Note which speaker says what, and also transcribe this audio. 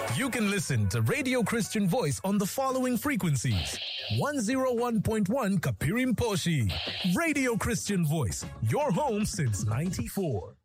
Speaker 1: You can listen to Radio Christian Voice on the following frequencies. 101.1 Kapirimposhi. Radio Christian Voice, your home since 94.